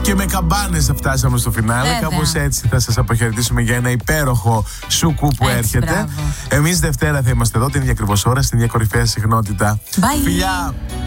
Και με καμπάνες φτάσαμε στο φινάλε. Κάπως έτσι θα σας αποχαιρετήσουμε για ένα υπέροχο σουκού που έρχεται. Εμείς Δευτέρα θα είμαστε εδώ την ίδια ακριβώς ώρα, στην ίδια κορυφαία συχνότητα. Bye. Φιλιά!